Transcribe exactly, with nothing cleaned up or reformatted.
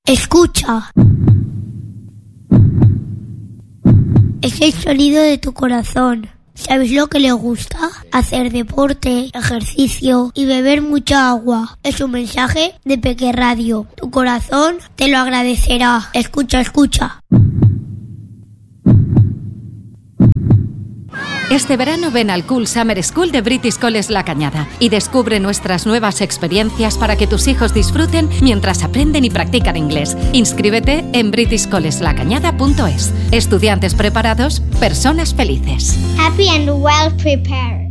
Escucha. Es el sonido de tu corazón. ¿Sabes lo que le gusta? Hacer deporte, ejercicio y beber mucha agua. Es un mensaje de Peque Radio. Tu corazón te lo agradecerá. Escucha, escucha. Este verano ven al Cool Summer School de British College La Cañada y descubre nuestras nuevas experiencias para que tus hijos disfruten mientras aprenden y practican inglés. Inscríbete en british college la cañada punto es. Estudiantes preparados, personas felices. Happy and well prepared.